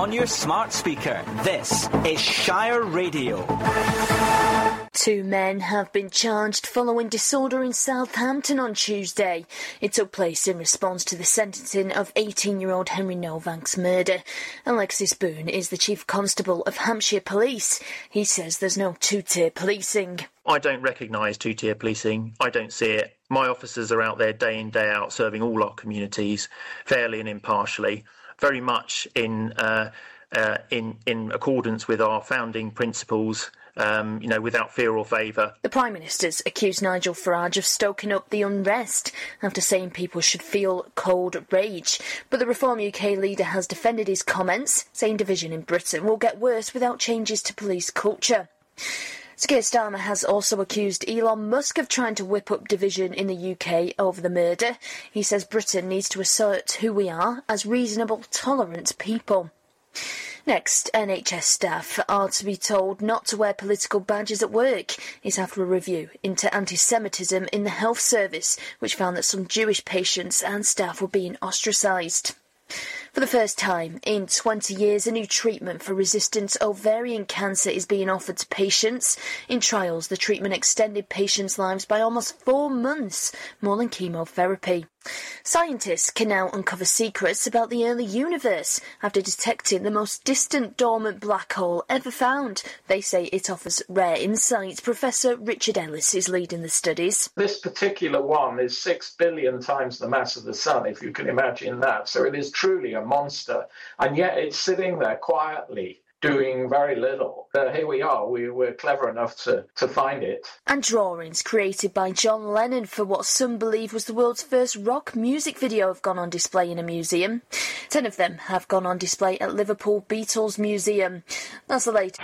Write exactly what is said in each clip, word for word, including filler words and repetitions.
on your smart speaker. This is Shire Radio. Two men have been charged following disorder in Southampton on Tuesday. It took place in response to the sentencing of eighteen-year-old Henry Novak's murder. Alexis Boone is the Chief Constable of Hampshire Police. He says there's no two-tier policing. I don't recognise two-tier policing. I don't see it. My officers are out there day in, day out, serving all our communities fairly and impartially, very much in uh, uh, in in accordance with our founding principles. Um, you know, without fear or favour. The Prime Minister's accused Nigel Farage of stoking up the unrest after saying people should feel cold rage. But the Reform U K leader has defended his comments, saying division in Britain will get worse without changes to police culture. Sir Keir Starmer has also accused Elon Musk of trying to whip up division in the U K over the murder. He says Britain needs to assert who we are as reasonable, tolerant people. Next, N H S staff are to be told not to wear political badges at work. It's after a review into anti-Semitism in the health service, which found that some Jewish patients and staff were being ostracised. For the first time in twenty years, a new treatment for resistant ovarian cancer is being offered to patients. In trials, the treatment extended patients' lives by almost four months, more than chemotherapy. Scientists can now uncover secrets about the early universe after detecting the most distant dormant black hole ever found. They say it offers rare insights. Professor Richard Ellis is leading the studies. This particular one is six billion times the mass of the Sun, if you can imagine that. So it is truly a monster. And yet it's sitting there quietly, doing very little. Uh, here we are, we were clever enough to, to find it. And drawings created by John Lennon for what some believe was the world's first rock music video have gone on display in a museum. Ten of them have gone on display at Liverpool Beatles Museum. That's the latest.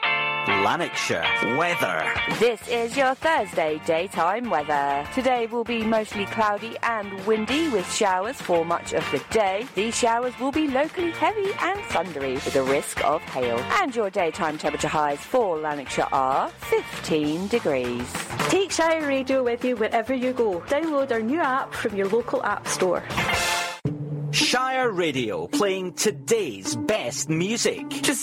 Lanarkshire weather. This is your Thursday daytime weather. Today will be mostly cloudy and windy with showers for much of the day. These showers will be locally heavy and thundery with a risk of hail. And your daytime temperature highs for Lanarkshire are fifteen degrees. Take Shire Radio with you wherever you go. Download our new app from your local app store. Shire Radio, playing today's best music. Just